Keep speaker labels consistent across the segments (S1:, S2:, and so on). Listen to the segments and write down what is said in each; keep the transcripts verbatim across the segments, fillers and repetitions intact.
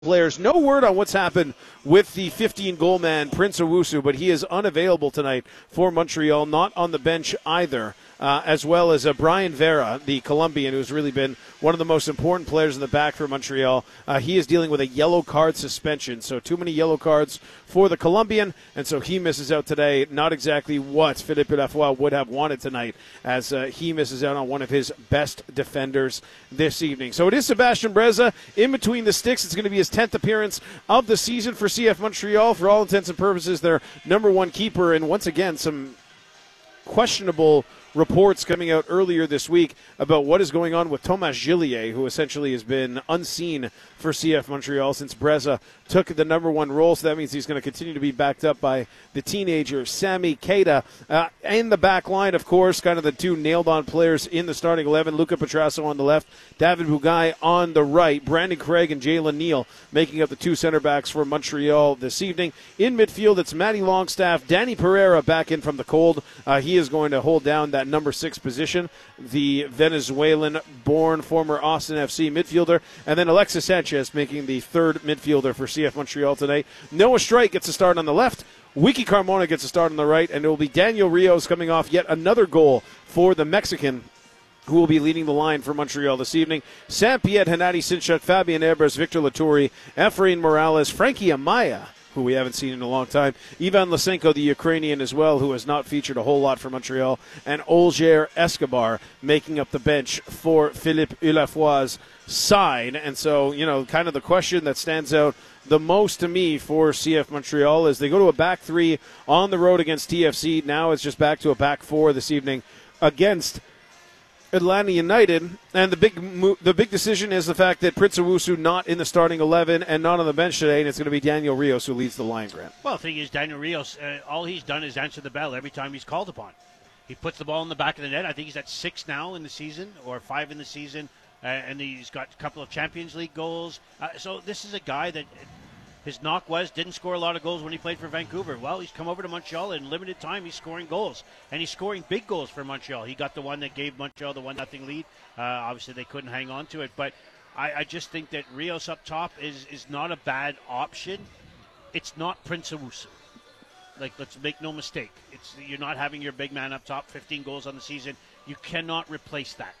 S1: players. No word on what's happened with the fifteen-goal man, Prince Owusu, but he is unavailable tonight for Montreal, not on the bench either, uh, as well as uh, Brian Vera, the Colombian, who's really been one of the most important players in the back for Montreal. Uh, he is dealing with a yellow card suspension, so too many yellow cards for the Colombian, and so he misses out today. Not exactly what Philippe Lafroy would have wanted tonight, as uh, he misses out on one of his best defenders this evening. So it is Sebastian Breza in between the sticks. It's going to be his tenth appearance of the season for C F Montreal. For all intents and purposes, their number one keeper, and once again, some questionable reports coming out earlier this week about what is going on with Thomas Gillier, who essentially has been unseen for C F Montreal since Breza took the number one role. So that means he's going to continue to be backed up by the teenager Sami Keita. Uh, in the back line, of course, kind of the two nailed-on players in the starting eleven, Luca Petrasso on the left, David Bugay on the right, Brandon Craig and Jalen Neal making up the two center backs for Montreal this evening. In midfield, it's Matty Longstaff, Danny Pereira back in from the cold. Uh, he is going to hold down that number six position, the Venezuelan-born former Austin F C midfielder, and then Alexis Sanchez making the third midfielder for C F Montreal today. Noah Strike gets a start on the left, Wiki Carmona gets a start on the right, and it will be Daniel Rios coming off yet another goal for the Mexican, who will be leading the line for Montreal this evening. Sam Piet, Hennady Sinchuk, Fabian Ebers, Victor Latourie, Efrain Morales, Frankie Amaya, who we haven't seen in a long time, Ivan Lysenko, the Ukrainian as well, who has not featured a whole lot for Montreal, and Olger Escobar making up the bench for Philippe Ulafroy's side. And so, you know, kind of the question that stands out the most to me for C F Montreal is they go to a back three on the road against T F C. Now it's just back to a back four this evening against Atlanta United, and the big mo- the big decision is the fact that Prince Owusu not in the starting eleven and not on the bench today, and it's going to be Daniel Rios who leads the line, Grant.
S2: Well, the thing is, Daniel Rios, uh, all he's done is answer the bell every time he's called upon. He puts the ball in the back of the net. I think he's at six now in the season, or five in the season, uh, and he's got a couple of Champions League goals. Uh, so this is a guy that his knock was didn't score a lot of goals when he played for Vancouver. Well, he's come over to Montreal in limited time. He's scoring goals, and he's scoring big goals for Montreal. He got the one that gave Montreal the one nothing lead. Uh, obviously, they couldn't hang on to it, but I, I just think that Rios up top is, is not a bad option. It's not Prince Owusu. Like, let's make no mistake. It's you're not having your big man up top, fifteen goals on the season. You cannot replace that.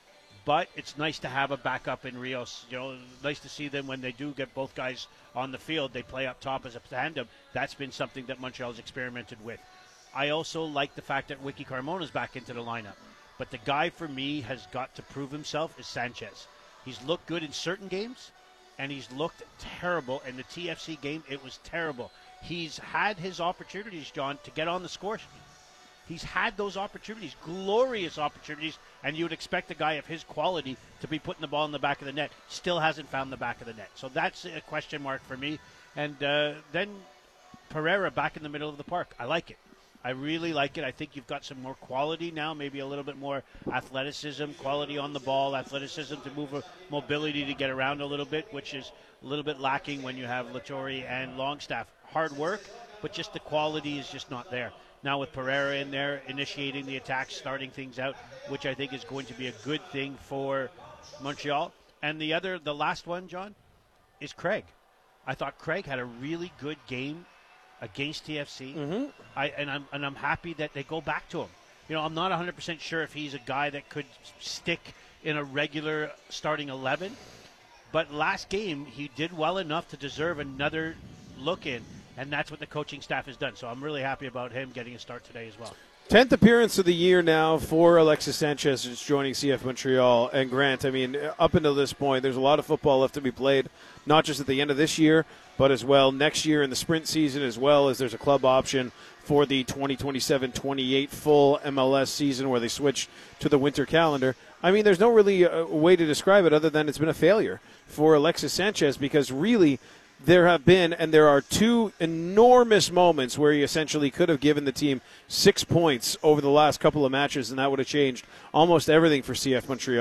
S2: But it's nice to have a backup in Rios. You know, nice to see them when they do get both guys on the field. They play up top as a tandem. That's been something that Montreal's experimented with. I also like the fact that Wiki Carmona's back into the lineup. But the guy for me has got to prove himself is Sanchez. He's looked good in certain games, and he's looked terrible. In the T F C game, it was terrible. He's had his opportunities, John, to get on the score sheet. He's had those opportunities, glorious opportunities, and you would expect a guy of his quality to be putting the ball in the back of the net. Still hasn't found the back of the net. So that's a question mark for me. And uh, then Pereira back in the middle of the park. I like it. I really like it. I think you've got some more quality now, maybe a little bit more athleticism, quality on the ball, athleticism to move, a mobility to get around a little bit, which is a little bit lacking when you have Latourie and Longstaff. Hard work, but just the quality is just not there. Now with Pereira in there, initiating the attacks, starting things out, which I think is going to be a good thing for Montreal. And the other, the last one, John, is Craig. I thought Craig had a really good game against T F C. Mm-hmm. I and I'm and I'm happy that they go back to him. You know, I'm not one hundred percent sure if he's a guy that could stick in a regular starting eleven, but last game he did well enough to deserve another look in. And that's what the coaching staff has done. So I'm really happy about him getting a start today as well.
S1: Tenth appearance of the year now for Alexis Sanchez, who's joining C F Montreal. And Grant, I mean, up until this point, there's a lot of football left to be played, not just at the end of this year, but as well next year in the sprint season, as well as there's a club option for the twenty twenty-seven twenty-eight full M L S season where they switch to the winter calendar. I mean, there's no really a way to describe it other than it's been a failure for Alexis Sanchez, because really there have been, and there are two enormous moments where he essentially could have given the team six points over the last couple of matches, and that would have changed almost everything for C F Montreal.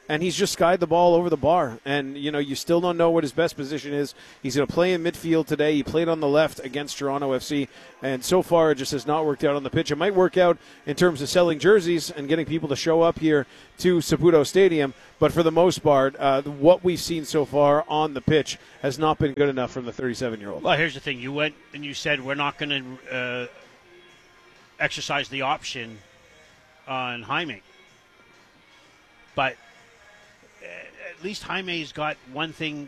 S1: and he's just skied the ball over the bar. And, you know, you still don't know what his best position is. He's going to play in midfield today. He played on the left against Toronto F C, and so far it just has not worked out on the pitch. It might work out in terms of selling jerseys and getting people to show up here to Saputo Stadium, but for the most part, uh, what we've seen so far on the pitch has not been good enough from the thirty-seven-year-old.
S2: Well, here's the thing. You went and you said we're not going to uh, exercise the option on Jaime. But at least Jaime's got one thing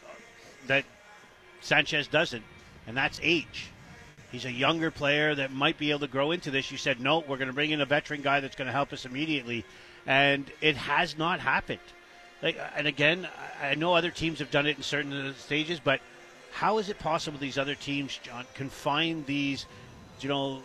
S2: that Sanchez doesn't, and that's age. He's a younger player that might be able to grow into this. You said, no, we're going to bring in a veteran guy that's going to help us immediately, and it has not happened. Like, and again, I know other teams have done it in certain stages, but how is it possible these other teams, John, can find these, you know,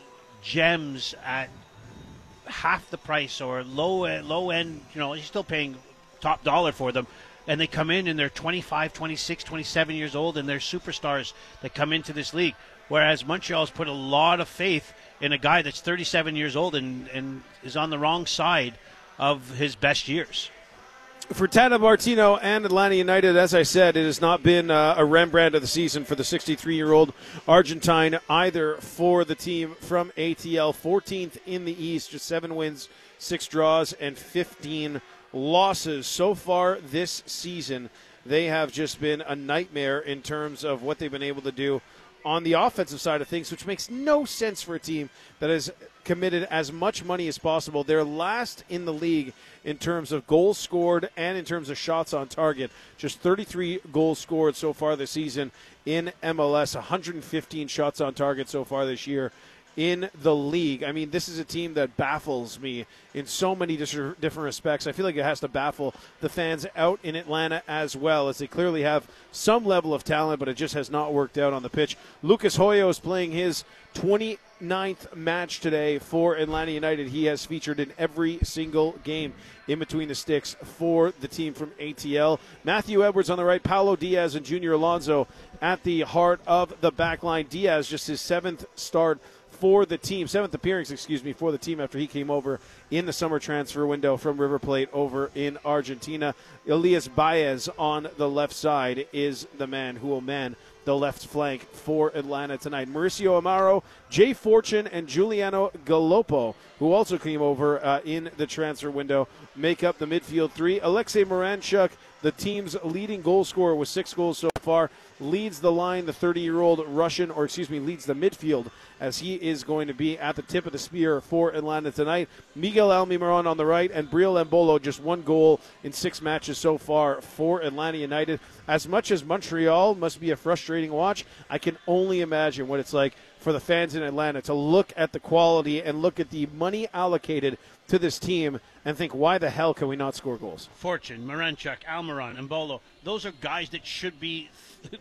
S2: gems at half the price or low low end, you know, you're still paying top dollar for them, and they come in and they're twenty-five, twenty-six, twenty-seven years old, and they're superstars that come into this league, whereas Montreal's put a lot of faith in a guy that's thirty-seven years old and, and is on the wrong side of his best years.
S1: For Tata Martino and Atlanta United, as I said, it has not been uh, a Rembrandt of the season for the sixty-three-year-old Argentine either for the team from A T L. fourteenth in the East, just seven wins, six draws, and fifteen losses. So far this season, they have just been a nightmare in terms of what they've been able to do on the offensive side of things, which makes no sense for a team that has committed as much money as possible. They're last in the league in terms of goals scored and in terms of shots on target. Just thirty-three goals scored so far this season in M L S, one hundred fifteen shots on target so far this year in the league. I mean, this is a team that baffles me in so many different respects. I feel like it has to baffle the fans out in Atlanta as well, as they clearly have some level of talent, but it just has not worked out on the pitch. Lucas Hoyo is playing his twenty-ninth match today for Atlanta United. He has featured in every single game in between the sticks for the team from A T L. Matthew Edwards on the right, Paulo Diaz and Junior Alonso at the heart of the back line. Diaz, just his seventh start for the team, seventh appearance, excuse me, for the team after he came over in the summer transfer window from River Plate over in Argentina. Elias Baez on the left side is the man who will man the left flank for Atlanta tonight. Mauricio Amaro, Jay Fortune, and Giuliano Gallopo, who also came over uh, in the transfer window, make up the midfield three. Alexei Moranchuk, the team's leading goal scorer with six goals so far, leads the line, the thirty-year-old Russian, or excuse me, leads the midfield, as he is going to be at the tip of the spear for Atlanta tonight. Miguel Almiron on the right, and Briel Embolo, just one goal in six matches so far for Atlanta United. As much as Montreal must be a frustrating watch, I can only imagine what it's like for the fans in Atlanta to look at the quality and look at the money allocated to this team and think, why the hell can we not score goals?
S2: Fortune, Moranchuk, Almiron, Embolo, those are guys that should be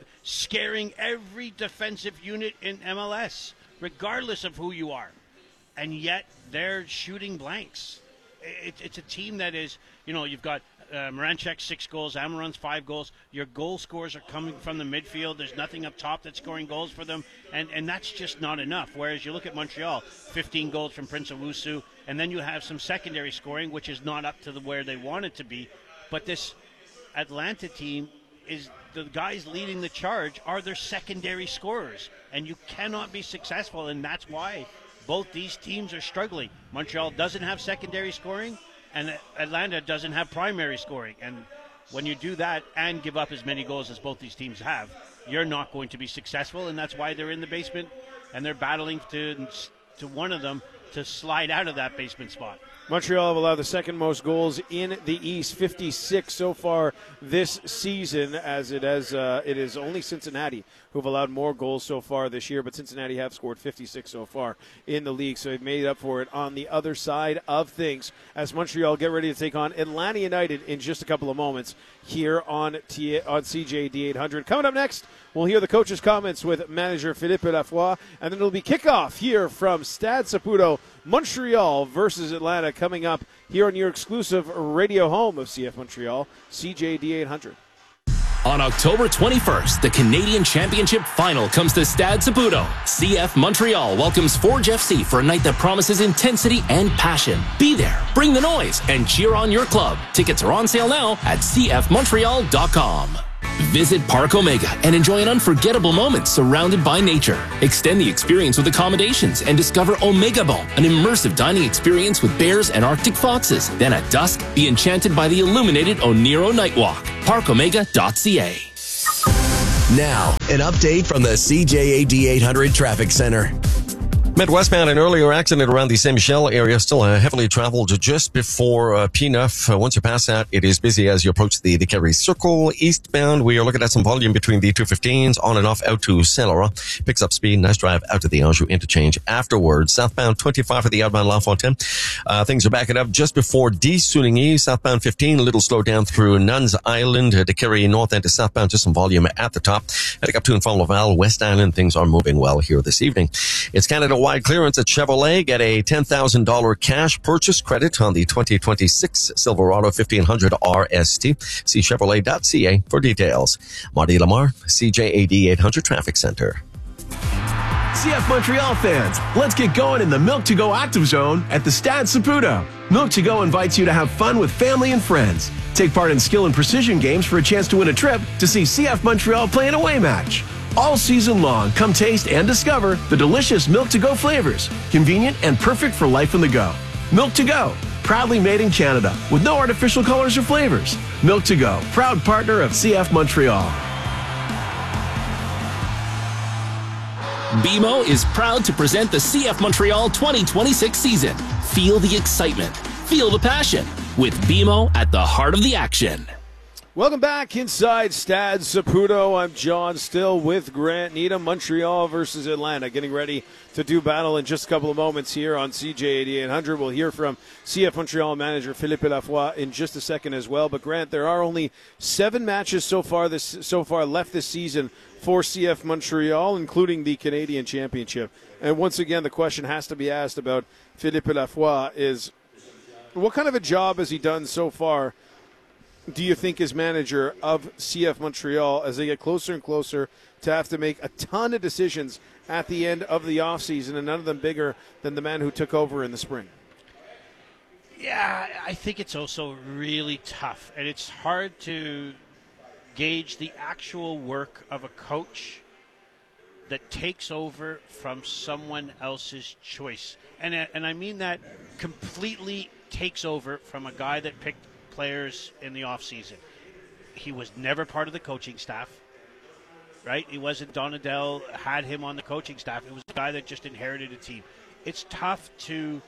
S2: scaring every defensive unit in M L S, regardless of who you are. And yet they're shooting blanks. It, it's a team that is, you know, you've got uh, Moranchuk six goals, Almiron's five goals. Your goal scores are coming from the midfield. There's nothing up top that's scoring goals for them, and, and that's just not enough. Whereas you look at Montreal, fifteen goals from Prince Owusu, and then you have some secondary scoring, which is not up to the, where they want it to be. But this Atlanta team is, the guys leading the charge are their secondary scorers, and you cannot be successful, and that's why both these teams are struggling. Montreal doesn't have secondary scoring, and Atlanta doesn't have primary scoring. And when you do that and give up as many goals as both these teams have, you're not going to be successful, and that's why they're in the basement, and they're battling to to one of them to slide out of that basement spot.
S1: Montreal have allowed the second most goals in the East, fifty-six so far this season, as it has uh, it is only Cincinnati who have allowed more goals so far this year, but Cincinnati have scored fifty-six so far in the league, so they've made up for it on the other side of things as Montreal get ready to take on Atlanta United in just a couple of moments here on T- on C J D eight hundred. Coming up next, we'll hear the coach's comments with manager Philippe Lafroy, and then it'll be kickoff here from Stade Saputo, Montreal versus Atlanta, coming up here on your exclusive radio home of C F Montreal, C J D eight hundred.
S3: On October twenty-first, the Canadian Championship Final comes to Stade Saputo. C F Montreal welcomes Forge F C for a night that promises intensity and passion. Be there, bring the noise, and cheer on your club. Tickets are on sale now at c f montreal dot com. Visit Park Omega and enjoy an unforgettable moment surrounded by nature. Extend the experience with accommodations and discover Omega Bon, an immersive dining experience with bears and Arctic foxes. Then at dusk, be enchanted by the illuminated Oniro Night Walk. park omega dot c a.
S4: Now, an update from the C J A D eight hundred Traffic Center.
S5: Met westbound, an earlier accident around the Saint Michel area, still uh, heavily traveled just before uh, P N F. Uh, once you pass that, it is busy as you approach the, the Kerry Circle. Eastbound, we are looking at some volume between the two fifteens, on and off out to Saint Laurent. Picks up speed, nice drive out to the Anjou interchange afterwards. Southbound twenty-five for the outbound La Fontaine. Uh, things are backing up just before D Sounigny. Southbound fifteen, a little slow down through Nuns Island uh, to Kerry North End to southbound, just some volume at the top. Heading up to and from Laval, West Island, things are moving well here this evening. It's Canada wide clearance at Chevrolet. Get a ten thousand dollars cash purchase credit on the twenty twenty-six Silverado fifteen hundred R S T. See chevrolet dot c a for details. Marty Lamar, C J A D eight hundred Traffic Center.
S6: C F Montreal fans, let's get going in the Milk to Go Active Zone at the Stade Saputo. Milk to Go invites you to have fun with family and friends. Take part in skill and precision games for a chance to win a trip to see C F Montreal play an away match. All season long, come taste and discover the delicious Milk to Go flavors, convenient and perfect for life on the go. Milk to Go, proudly made in Canada with no artificial colors or flavors. Milk to Go, proud partner of C F Montreal.
S3: B M O is proud to present the C F Montreal twenty twenty-six season. Feel the excitement. Feel the passion. With B M O at the heart of the action.
S1: Welcome back inside Stade Saputo. I'm John, still with Grant Needham. Montreal versus Atlanta, getting ready to do battle in just a couple of moments here on C J A D eight hundred. We'll hear from C F Montreal manager Philippe Lafroy in just a second as well. But Grant, there are only seven matches so far this so far left this season for C F Montreal, including the Canadian Championship. And once again, the question has to be asked about Philippe Lafroy is, what kind of a job has he done so far, do you think, as manager of C F Montreal, as they get closer and closer to have to make a ton of decisions at the end of the offseason, and none of them bigger than the man who took over in the spring?
S2: Yeah, I think it's also really tough, and it's hard to gauge the actual work of a coach that takes over from someone else's choice. And, and I mean that completely takes over from a guy that picked players in the offseason. He was never part of the coaching staff, right? He wasn't, Don Adell had him on the coaching staff. It was a guy that just inherited a team. It's tough to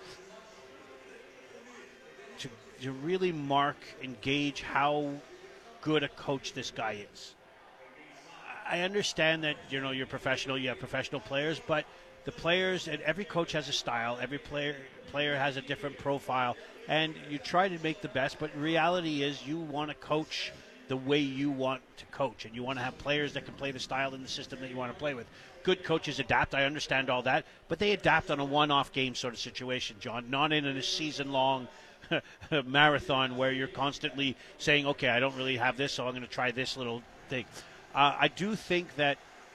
S2: to, to really mark and gauge how good a coach this guy is. I understand that, you know, you're professional, you have professional players, but the players, and every coach has a style, every player player has a different profile, and you try to make the best, but reality is you want to coach the way you want to coach, and you want to have players that can play the style and the system that you want to play with. Good coaches adapt, I understand all that, but they adapt on a one-off game sort of situation, John, not in a season-long marathon where you're constantly saying, okay, I don't really have this, so I'm going to try this little thing. Uh, I do think that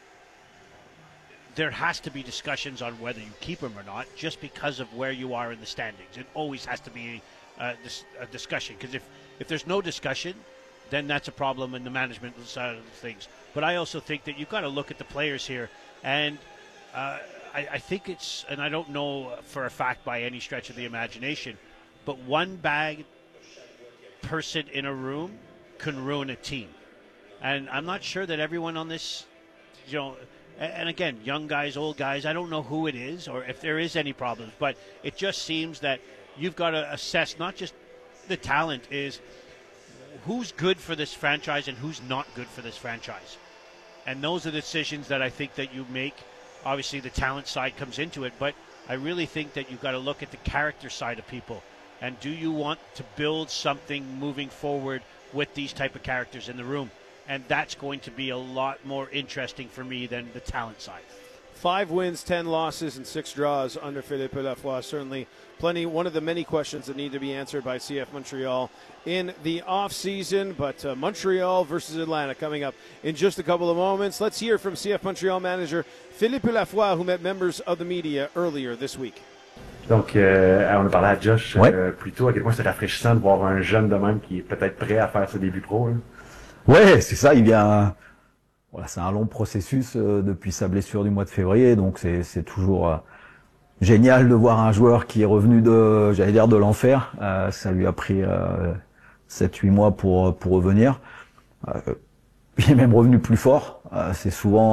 S2: there has to be discussions on whether you keep him or not, just because of where you are in the standings. It always has to be uh, this, a discussion, because if, if there's no discussion, then that's a problem in the management side of things. But I also think that you've got to look at the players here, and uh, I, I think it's, and I don't know for a fact by any stretch of the imagination, but one bad person in a room can ruin a team. And I'm not sure that everyone on this, you know, and again, young guys, old guys, I don't know who it is or if there is any problems, but it just seems that you've got to assess not just the talent, is who's good for this franchise and who's not good for this franchise. And those are the decisions that I think that you make. Obviously, the talent side comes into it, but I really think that you've got to look at the character side of people. And do you want to build something moving forward with these type of characters in the room? And that's going to be a lot more interesting for me than the talent side.
S1: Five wins, ten losses, and six draws under Philippe Lafroy. Certainly plenty, one of the many questions that need to be answered by C F Montreal in the offseason. But uh, Montreal versus Atlanta coming up in just a couple of moments. Let's hear from C F Montreal manager Philippe Lafroy, who met members of the media earlier this week.
S7: Donc, euh, on a parlé à Josh
S8: ouais.
S7: euh, plus tôt à quel point c'est rafraîchissant de voir un jeune de même qui est peut-être prêt à faire ses débuts pro. Là.
S8: Ouais, c'est ça, il vient... Voilà, c'est un long processus euh, depuis sa blessure du mois de février, donc c'est, c'est toujours euh, génial de voir un joueur qui est revenu de, j'allais dire, de l'enfer. Euh, ça lui a pris euh, sept huit mois pour pour revenir. Euh, il est même revenu plus fort. Euh, c'est souvent